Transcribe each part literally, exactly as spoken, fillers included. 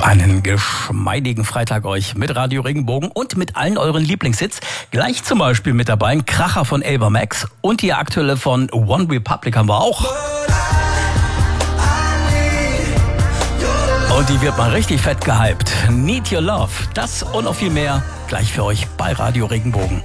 Einen geschmeidigen Freitag euch mit Radio Regenbogen und mit allen euren Lieblingshits. Gleich zum Beispiel mit dabei ein Kracher von Ava Max und die aktuelle von One Republic haben wir auch. Und die wird mal richtig fett gehypt. Need Your Love. Das und noch viel mehr gleich für euch bei Radio Regenbogen.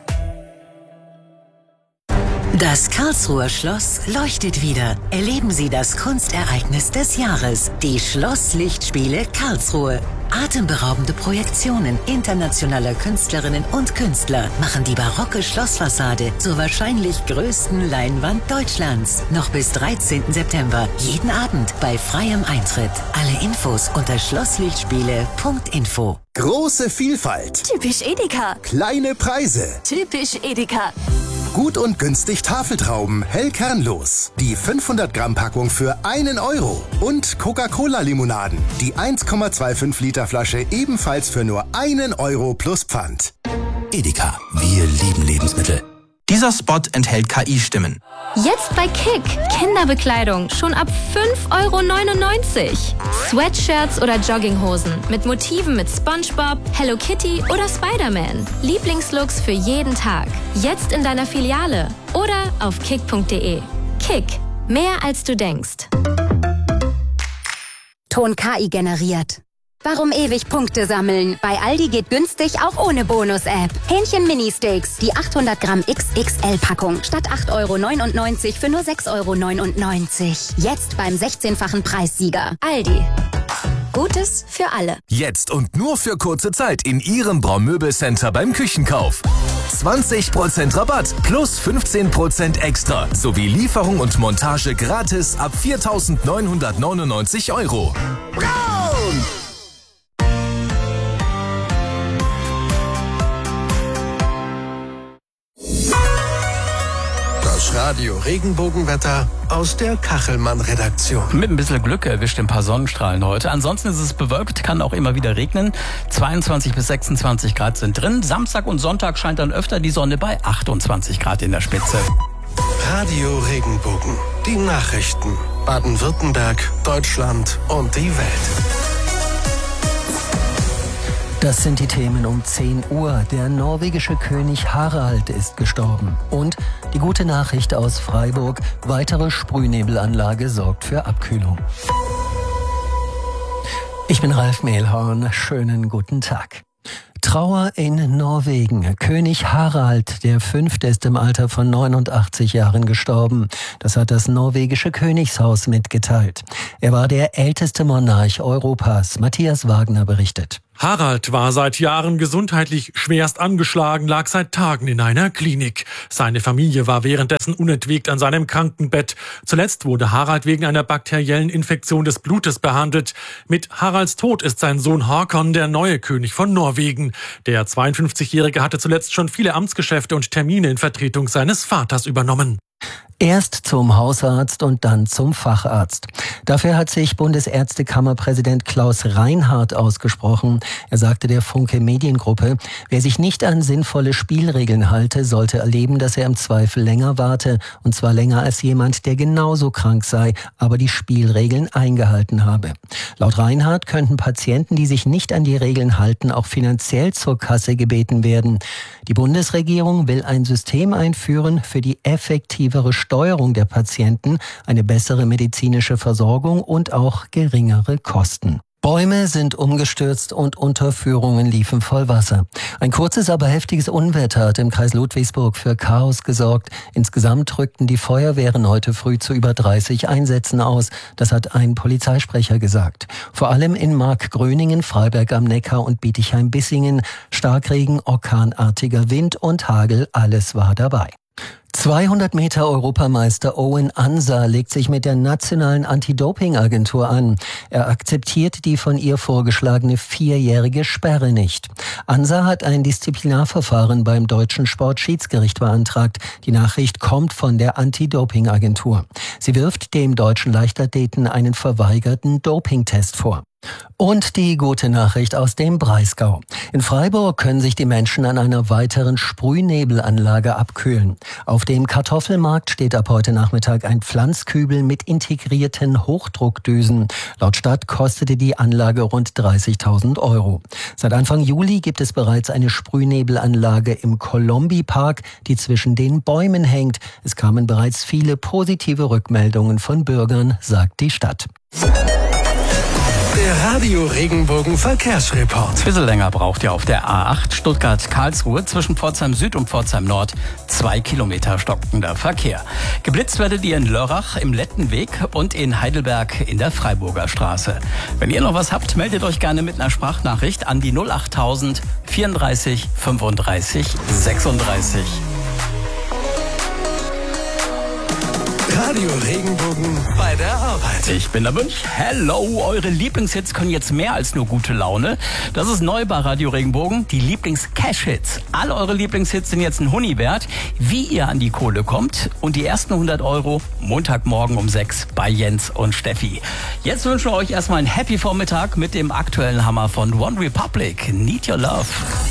Das Karlsruher Schloss leuchtet wieder. Erleben Sie das Kunstereignis des Jahres. Die Schlosslichtspiele Karlsruhe. Atemberaubende Projektionen internationaler Künstlerinnen und Künstler machen die barocke Schlossfassade zur wahrscheinlich größten Leinwand Deutschlands. Noch bis dreizehnten September. Jeden Abend bei freiem Eintritt. Alle Infos unter schlosslichtspiele punkt info. Große Vielfalt. Typisch Edeka. Kleine Preise. Typisch Edeka. Gut und günstig Tafeltrauben, hell kernlos. Die fünfhundert Gramm Packung für einen Euro. Und Coca-Cola-Limonaden. Die eins Komma fünfundzwanzig Liter Flasche ebenfalls für nur einen Euro plus Pfand. Edeka, wir lieben Lebensmittel. Dieser Spot enthält K I-Stimmen. Jetzt bei Kick. Kinderbekleidung schon ab fünf Euro neunundneunzig. Sweatshirts oder Jogginghosen mit Motiven mit SpongeBob, Hello Kitty oder Spider-Man. Lieblingslooks für jeden Tag. Jetzt in deiner Filiale oder auf kick punkt de. Kick. Mehr als du denkst. Ton K I generiert. Warum ewig Punkte sammeln? Bei Aldi geht günstig auch ohne Bonus-App. Hähnchen-Mini-Steaks, die achthundert Gramm X X L-Packung. Statt acht Euro neunundneunzig für nur sechs Euro neunundneunzig. Jetzt beim sechzehnfachen Preissieger. Aldi. Gutes für alle. Jetzt und nur für kurze Zeit in Ihrem Braumöbelcenter beim Küchenkauf. zwanzig Prozent Rabatt plus fünfzehn Prozent extra. Sowie Lieferung und Montage gratis ab viertausendneunhundertneunundneunzig Euro. Braun! Das Radio Regenbogenwetter aus der Kachelmann-Redaktion. Mit ein bisschen Glück erwischt ein paar Sonnenstrahlen heute. Ansonsten ist es bewölkt, kann auch immer wieder regnen. zweiundzwanzig bis sechsundzwanzig Grad sind drin. Samstag und Sonntag scheint dann öfter die Sonne bei achtundzwanzig Grad in der Spitze. Radio Regenbogen. Die Nachrichten. Baden-Württemberg, Deutschland und die Welt. Das sind die Themen um zehn Uhr. Der norwegische König Harald ist gestorben. Und die gute Nachricht aus Freiburg, weitere Sprühnebelanlage sorgt für Abkühlung. Ich bin Ralf Mehlhorn, schönen guten Tag. Trauer in Norwegen. König Harald der Fünfte ist im Alter von neunundachtzig Jahren gestorben. Das hat das norwegische Königshaus mitgeteilt. Er war der älteste Monarch Europas. Matthias Wagner berichtet. Harald war seit Jahren gesundheitlich schwerst angeschlagen, lag seit Tagen in einer Klinik. Seine Familie war währenddessen unentwegt an seinem Krankenbett. Zuletzt wurde Harald wegen einer bakteriellen Infektion des Blutes behandelt. Mit Haralds Tod ist sein Sohn Håkon der neue König von Norwegen. Der zweiundfünfzigjährige hatte zuletzt schon viele Amtsgeschäfte und Termine in Vertretung seines Vaters übernommen. Erst zum Hausarzt und dann zum Facharzt. Dafür hat sich Bundesärztekammerpräsident Klaus Reinhardt ausgesprochen. Er sagte der Funke Mediengruppe, wer sich nicht an sinnvolle Spielregeln halte, sollte erleben, dass er im Zweifel länger warte. Und zwar länger als jemand, der genauso krank sei, aber die Spielregeln eingehalten habe. Laut Reinhardt könnten Patienten, die sich nicht an die Regeln halten, auch finanziell zur Kasse gebeten werden. Die Bundesregierung will ein System einführen für die effektivere Steuerung der Patienten, eine bessere medizinische Versorgung und auch geringere Kosten. Bäume sind umgestürzt und Unterführungen liefen voll Wasser. Ein kurzes, aber heftiges Unwetter hat im Kreis Ludwigsburg für Chaos gesorgt. Insgesamt rückten die Feuerwehren heute früh zu über dreißig Einsätzen aus. Das hat ein Polizeisprecher gesagt. Vor allem in Markgröningen, Freiberg am Neckar und Bietigheim-Bissingen. Starkregen, orkanartiger Wind und Hagel, alles war dabei. zweihundert Meter Europameister Owen Ansa legt sich mit der nationalen Anti-Doping-Agentur an. Er akzeptiert die von ihr vorgeschlagene vierjährige Sperre nicht. Ansa hat ein Disziplinarverfahren beim deutschen Sportschiedsgericht beantragt. Die Nachricht kommt von der Anti-Doping-Agentur. Sie wirft dem deutschen Leichtathleten einen verweigerten Dopingtest vor. Und die gute Nachricht aus dem Breisgau. In Freiburg können sich die Menschen an einer weiteren Sprühnebelanlage abkühlen. Auf dem Kartoffelmarkt steht ab heute Nachmittag ein Pflanzkübel mit integrierten Hochdruckdüsen. Laut Stadt kostete die Anlage rund dreißigtausend Euro. Seit Anfang Juli gibt es bereits eine Sprühnebelanlage im Kolombi-Park, die zwischen den Bäumen hängt. Es kamen bereits viele positive Rückmeldungen von Bürgern, sagt die Stadt. Der Radio Regenbogen Verkehrsreport. Ein bisschen länger braucht ihr auf der A acht Stuttgart-Karlsruhe zwischen Pforzheim Süd und Pforzheim Nord. Zwei Kilometer stockender Verkehr. Geblitzt werdet ihr in Lörrach im Lettenweg und in Heidelberg in der Freiburger Straße. Wenn ihr noch was habt, meldet euch gerne mit einer Sprachnachricht an die null achttausend vierunddreißig fünfunddreißig sechsunddreißig. Radio Regenbogen bei der Arbeit. Ich bin der Münch. Hello, eure Lieblingshits können jetzt mehr als nur gute Laune. Das ist neu bei Radio Regenbogen, die Lieblings-Cash-Hits. Alle eure Lieblingshits sind jetzt ein Huni wert. Wie ihr an die Kohle kommt und die ersten hundert Euro Montagmorgen um sechs bei Jens und Steffi. Jetzt wünschen wir euch erstmal einen Happy Vormittag mit dem aktuellen Hammer von One Republic. Need Your Love.